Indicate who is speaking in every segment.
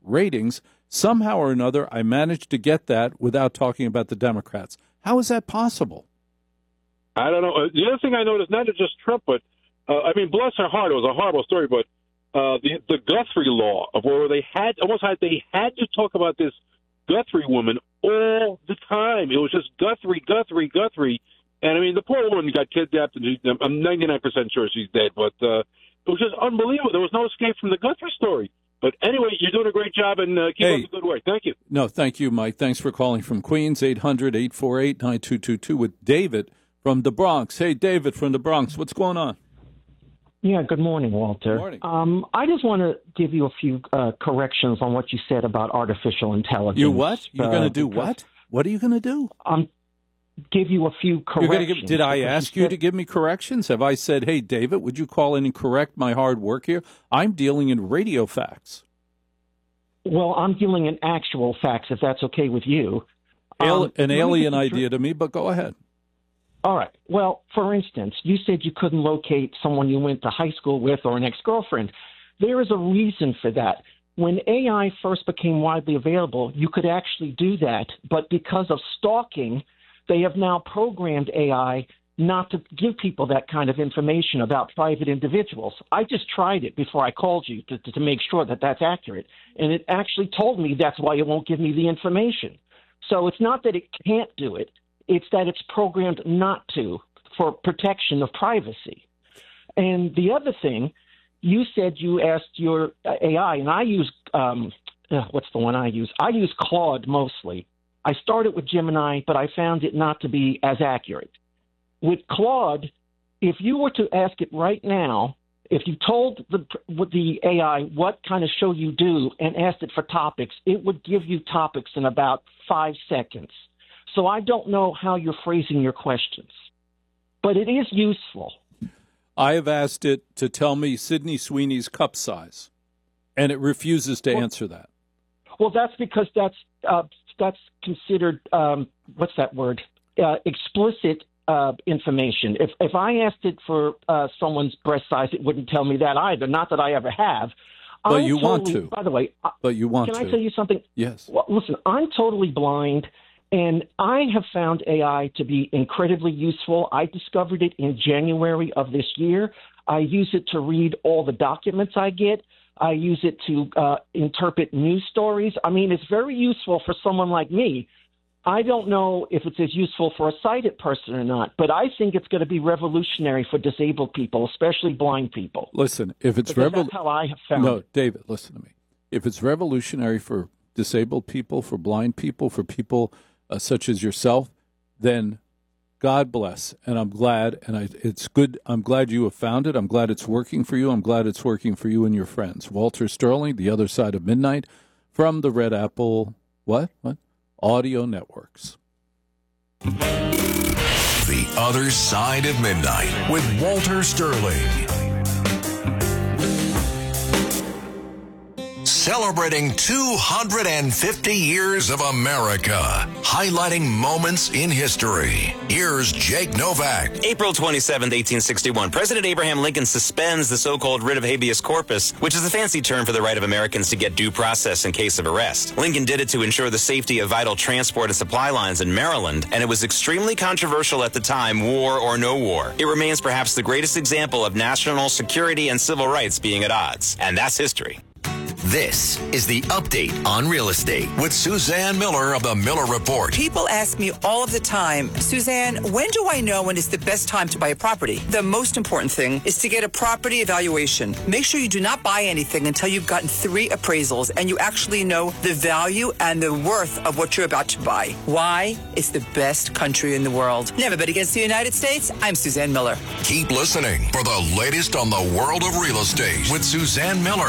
Speaker 1: ratings. Somehow or another, I managed to get that without talking about the Democrats. How is that possible?
Speaker 2: I don't know. The other thing I noticed, not just Trump, but bless her heart, it was a horrible story, but the Guthrie law of where they had to talk about this Guthrie woman all the time. It was just Guthrie. And the poor woman got kidnapped, and I'm 99% sure she's dead, but it was just unbelievable. There was no escape from the Guthrie story. But anyway, you're doing a great job, and keep up the good work. Thank you.
Speaker 1: No, thank you, Mike. Thanks for calling from Queens, 800-848-9222 with David from the Bronx. Hey, David from the Bronx, what's going on?
Speaker 3: Yeah, good morning, Walter.
Speaker 1: Good morning.
Speaker 3: I just want to give you a few corrections on what you said about artificial intelligence.
Speaker 1: You what? You're going to do what? What are you going to do?
Speaker 3: Give you a few corrections.
Speaker 1: Did I ask you to give me corrections? Have I said, hey, David, would you call in and correct my hard work here? I'm dealing in radio facts.
Speaker 3: Well, I'm dealing in actual facts, if that's okay with you.
Speaker 1: An alien idea to me, but go ahead.
Speaker 3: All right. Well, for instance, you said you couldn't locate someone you went to high school with or an ex-girlfriend. There is a reason for that. When AI first became widely available, you could actually do that. But because of stalking, they have now programmed AI not to give people that kind of information about private individuals. I just tried it before I called you to make sure that that's accurate. And it actually told me that's why it won't give me the information. So it's not that it can't do it. It's that it's programmed not to for protection of privacy. And the other thing, you said you asked your AI, and I use, what's the one I use? I use Claude mostly. I started with Gemini, but I found it not to be as accurate. With Claude, if you were to ask it right now, if you told the AI what kind of show you do and asked it for topics, it would give you topics in about 5 seconds. So I don't know how you're phrasing your questions, but it is useful.
Speaker 1: I have asked it to tell me Sydney Sweeney's cup size, and it refuses to answer that.
Speaker 3: Well, that's because that's considered, what's that word, explicit information. If I asked it for someone's breast size, it wouldn't tell me that either. Not that I ever have.
Speaker 1: But you want to.
Speaker 3: By the way,
Speaker 1: but you want to.
Speaker 3: Can I tell you something?
Speaker 1: Yes.
Speaker 3: Well, listen, I'm totally blind, and I have found AI to be incredibly useful. I discovered it in January of this year. I use it to read all the documents I get. I use it to interpret news stories. I mean, it's very useful for someone like me. I don't know if it's as useful for a sighted person or not, but I think it's going to be revolutionary for disabled people, especially blind people.
Speaker 1: Listen, if it's
Speaker 3: that's how I have found it.
Speaker 1: No, David, listen to me. If it's revolutionary for disabled people, for blind people, for people such as yourself, then God bless, and I'm glad, and it's good. I'm glad you have found it. I'm glad it's working for you. I'm glad it's working for you and your friends. Walter Sterling, The Other Side of Midnight, from the Red Apple, Audio Networks.
Speaker 4: The Other Side of Midnight with Walter Sterling. Celebrating 250 years of America, highlighting moments in history. Here's Jake Novak.
Speaker 5: April 27, 1861. President Abraham Lincoln suspends the so-called writ of habeas corpus, which is a fancy term for the right of Americans to get due process in case of arrest. Lincoln did it to ensure the safety of vital transport and supply lines in Maryland, and it was extremely controversial at the time, war or no war. It remains perhaps the greatest example of national security and civil rights being at odds, and that's history.
Speaker 4: This is the Update on Real Estate with Suzanne Miller of the Miller Report.
Speaker 6: People ask me all of the time, Suzanne, when do I know when it's the best time to buy a property? The most important thing is to get a property evaluation. Make sure you do not buy anything until you've gotten 3 appraisals and you actually know the value and the worth of what you're about to buy. Why? It's the best country in the world. Never bet against the United States. I'm Suzanne Miller.
Speaker 4: Keep listening for the latest on the world of real estate with Suzanne Miller.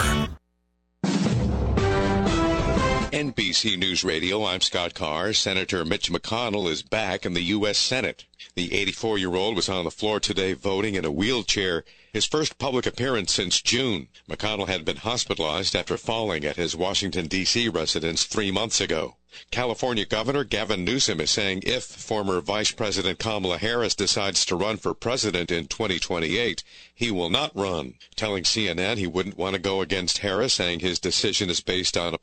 Speaker 7: NBC News Radio, I'm Scott Carr. Senator Mitch McConnell is back in the U.S. Senate. The 84-year-old was on the floor today voting in a wheelchair, his first public appearance since June. McConnell had been hospitalized after falling at his Washington, D.C. residence 3 months ago. California Governor Gavin Newsom is saying if former Vice President Kamala Harris decides to run for president in 2028, he will not run, telling CNN he wouldn't want to go against Harris, saying his decision is based on